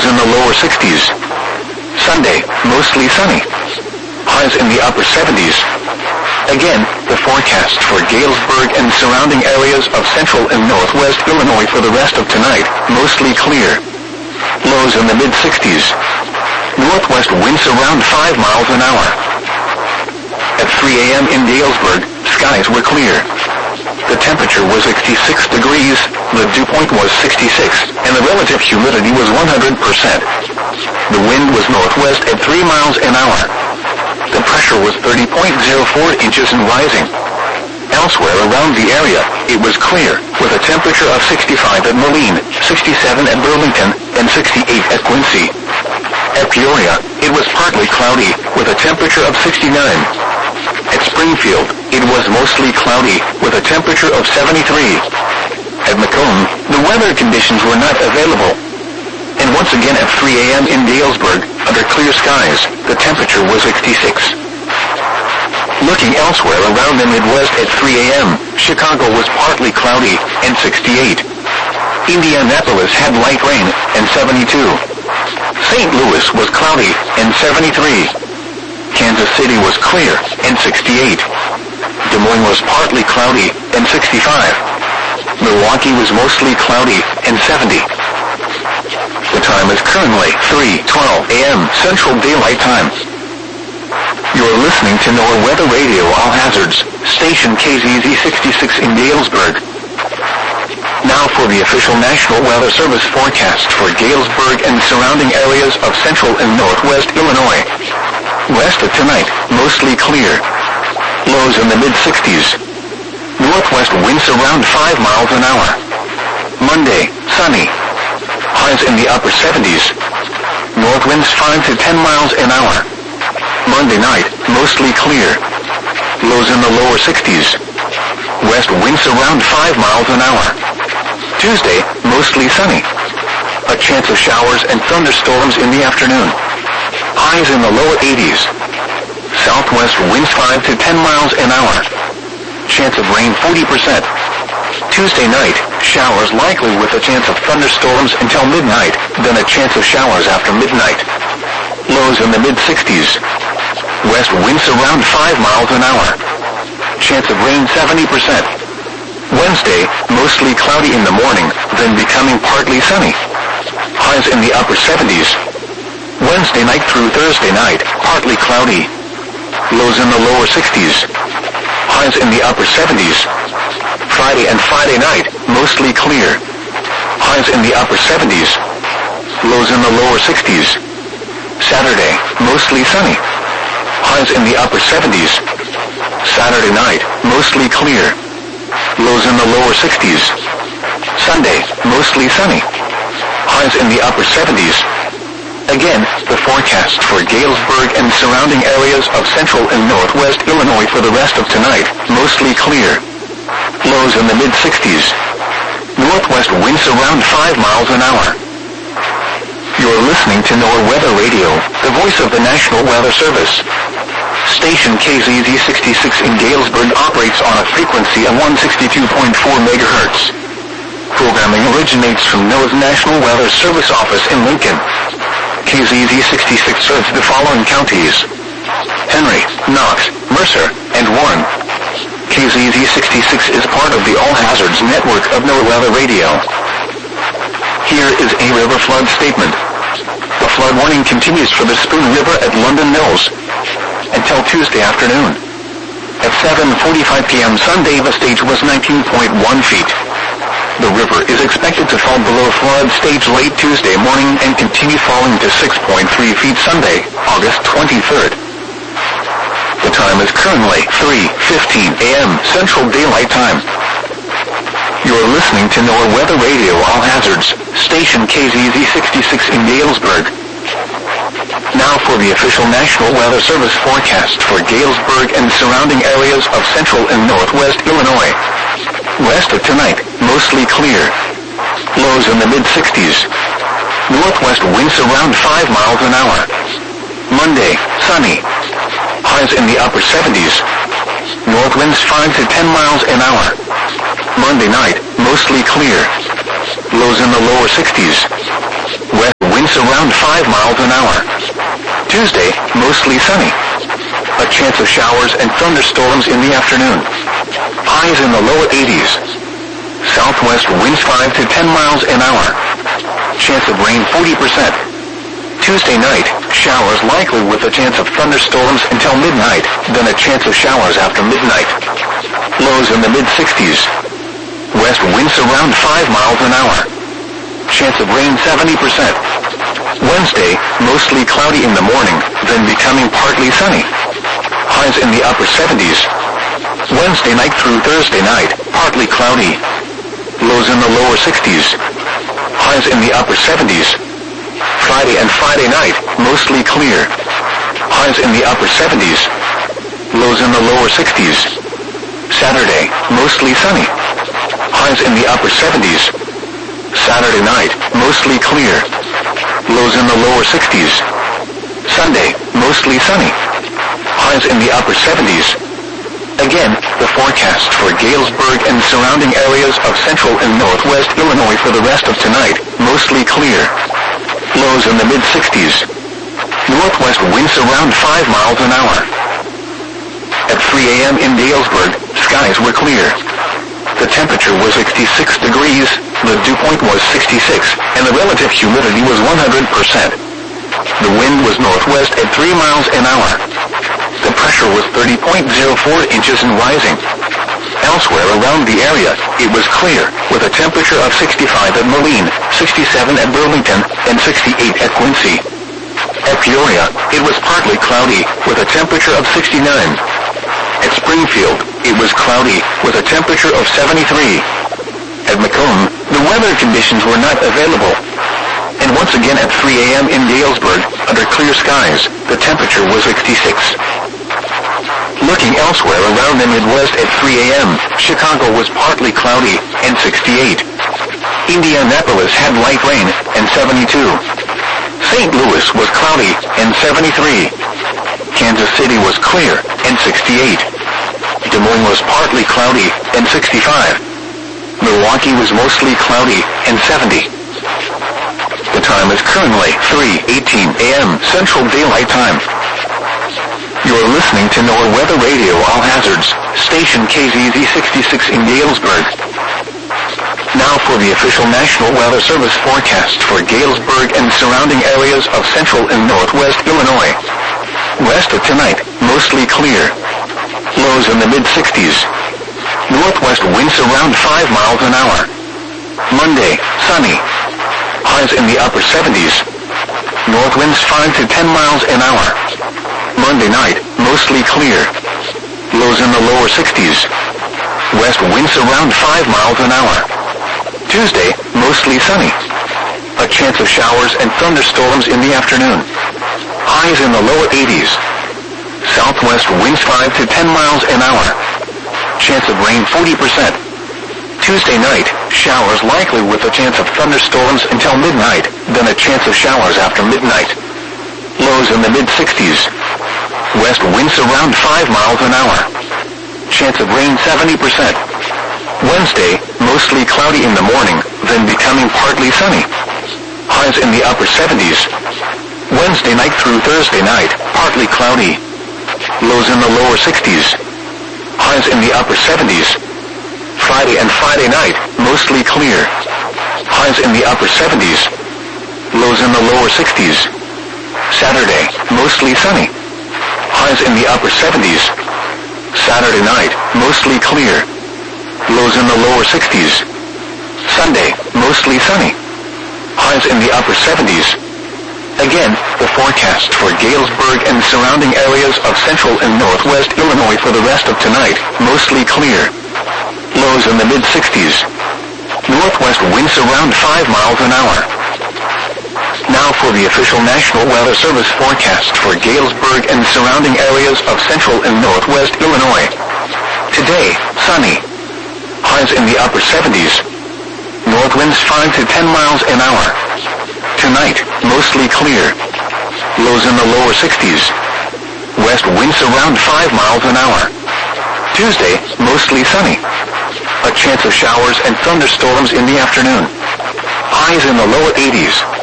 Lows in the lower 60s. Sunday, mostly sunny. Highs in the upper 70s. Again, the forecast for Galesburg and surrounding areas of central and northwest Illinois for the rest of tonight, mostly clear. Lows in the mid-60s. Northwest winds around 5 miles an hour. At 3 a.m. in Galesburg, skies were clear. The temperature was 66 degrees, the dew point was 66, and the relative humidity was 100%. The wind was northwest at 3 miles an hour. The pressure was 30.04 inches and rising. Elsewhere around the area, it was clear, with a temperature of 65 at Moline, 67 at Burlington, and 68 at Quincy. At Peoria, it was partly cloudy, with a temperature of 69. At Springfield, it was mostly cloudy, with a temperature of 73. At Macomb, the weather conditions were not available. And once again at 3 a.m. in Galesburg, under clear skies, the temperature was 66. Looking elsewhere around the Midwest at 3 a.m., Chicago was partly cloudy, and 68. Indianapolis had light rain, and 72. St. Louis was cloudy, and 73. Kansas City was clear, and 68. Des Moines was partly cloudy, and 65. Milwaukee was mostly cloudy, and 70. The time is currently 3:12 a.m. Central Daylight Time. You're listening to NOAA Weather Radio All Hazards, station KZZ 66 in Galesburg. Now for the official National Weather Service forecast for Galesburg and surrounding areas of central and northwest Illinois. Rest of tonight, mostly clear. Lows in the mid-60s. Northwest winds around 5 miles an hour. Monday, sunny. Highs in the upper 70s. North winds 5 to 10 miles an hour. Monday night, mostly clear. Lows in the lower 60s. West winds around 5 miles an hour. Tuesday, mostly sunny. A chance of showers and thunderstorms in the afternoon. Highs in the lower 80s. Southwest winds 5 to 10 miles an hour. Chance of rain 40%. Tuesday night, showers likely with a chance of thunderstorms until midnight, then a chance of showers after midnight. Lows in the mid-60s. West winds around 5 miles an hour. Chance of rain 70%. Wednesday, mostly cloudy in the morning, then becoming partly sunny. Highs in the upper 70s. Wednesday night through Thursday night, partly cloudy. Lows in the lower 60s. Highs in the upper 70s. Friday and Friday night, mostly clear. Highs in the upper 70s. Lows in the lower 60s. Saturday, mostly sunny. Highs in the upper 70s. Saturday night, mostly clear. Lows in the lower 60s. Sunday, mostly sunny. Highs in the upper 70s. Again, the forecast for Galesburg and surrounding areas of central and northwest Illinois for the rest of tonight, mostly clear. Lows in the mid-60s. Northwest winds around 5 miles an hour. You're listening to NOAA Weather Radio, the voice of the National Weather Service. Station KZZ 66 in Galesburg operates on a frequency of 162.4 megahertz. Programming originates from NOAA's National Weather Service office in Lincoln. KZZ 66 serves the following counties: Henry, Knox, Mercer, and Warren. KZZ 66 is part of the All Hazards network of NOAA Weather Radio. Here is a river flood statement. The flood warning continues for the Spoon River at London Mills until Tuesday afternoon. At 7:45 p.m. Sunday, the stage was 19.1 feet. The river is expected to fall below flood stage late Tuesday morning and continue falling to 6.3 feet Sunday, August 23rd. The time is currently 3:15 a.m. Central Daylight Time. You're listening to NOAA Weather Radio All Hazards, station KZZ 66 in Galesburg. Now for the official National Weather Service forecast for Galesburg and surrounding areas of central and northwest Illinois. Rest of tonight, mostly clear. Lows in the mid-60s. Northwest winds around 5 miles an hour. Monday, sunny. Highs in the upper 70s. North winds 5 to 10 miles an hour. Monday night, mostly clear. Lows in the lower 60s. West winds around 5 miles an hour. Tuesday, mostly sunny. A chance of showers and thunderstorms in the afternoon. Highs in the lower 80s. Southwest winds 5 to 10 miles an hour. Chance of rain 40%. Tuesday night, showers likely with a chance of thunderstorms until midnight, then a chance of showers after midnight. Lows in the mid-60s. West winds around 5 miles an hour. Chance of rain 70%. Wednesday, mostly cloudy in the morning, then becoming partly sunny. Highs in the upper 70s. Wednesday night through Thursday night, partly cloudy. Lows in the lower 60s. Highs in the upper 70s. Friday and Friday night, mostly clear. Highs in the upper 70s. Lows in the lower 60s. Saturday, mostly sunny. Highs in the upper 70s. Saturday night, mostly clear. Lows in the lower 60s. Sunday, mostly sunny. Highs in the upper 70s. Again, the forecast for Galesburg and surrounding areas of central and northwest Illinois for the rest of tonight, mostly clear. Lows in the mid-60s. Northwest winds around 5 miles an hour. At 3 a.m. in Galesburg, skies were clear. The temperature was 66 degrees, the dew point was 66, and the relative humidity was 100%. The wind was northwest at 3 miles an hour. The pressure was 30.04 inches and rising. Elsewhere around the area, it was clear, with a temperature of 65 at Moline, 67 at Burlington, and 68 at Quincy. At Peoria, it was partly cloudy, with a temperature of 69. At Springfield, it was cloudy, with a temperature of 73. At Macomb, the weather conditions were not available. And once again at 3 a.m. in Galesburg, under clear skies, the temperature was 66. Looking elsewhere around the Midwest at 3 a.m., Chicago was partly cloudy, and 68. Indianapolis had light rain, and 72. St. Louis was cloudy, and 73. Kansas City was clear, and 68. Des Moines was partly cloudy, and 65. Milwaukee was mostly cloudy, and 70. The time is currently 3:18 a.m. Central Daylight Time. You're listening to NOAA Weather Radio All Hazards, station KZZ 66 in Galesburg. Now for the official National Weather Service forecast for Galesburg and surrounding areas of central and northwest Illinois. Rest of tonight, mostly clear. Lows in the mid-60s. Northwest winds around 5 miles an hour. Monday, sunny. Highs in the upper 70s. North winds 5 to 10 miles an hour. Monday night, mostly clear. Lows in the lower 60s. West winds around 5 miles an hour. Tuesday, mostly sunny. A chance of showers and thunderstorms in the afternoon. Highs in the lower 80s. Southwest winds 5 to 10 miles an hour. Chance of rain 40%. Tuesday night, showers likely with a chance of thunderstorms until midnight, then a chance of showers after midnight. Lows in the mid-60s. West winds around 5 miles an hour. Chance of rain 70%. Wednesday, mostly cloudy in the morning, then becoming partly sunny. Highs in the upper 70s. Wednesday night through Thursday night, partly cloudy. Lows in the lower 60s. Highs in the upper 70s. Friday and Friday night, mostly clear. Highs in the upper 70s. Lows in the lower 60s. Saturday, mostly sunny. Highs in the upper 70s. Saturday night, mostly clear. Lows in the lower 60s. Sunday, mostly sunny. Highs in the upper 70s. Again, the forecast for Galesburg and surrounding areas of central and northwest Illinois for the rest of tonight, mostly clear. Lows in the mid-60s. Northwest winds around 5 miles an hour. Now for the official National Weather Service forecast for Galesburg and surrounding areas of central and northwest Illinois. Today, sunny. Highs in the upper 70s. North winds 5 to 10 miles an hour. Tonight, mostly clear. Lows in the lower 60s. West winds around 5 miles an hour. Tuesday, mostly sunny. A chance of showers and thunderstorms in the afternoon. Highs in the lower 80s.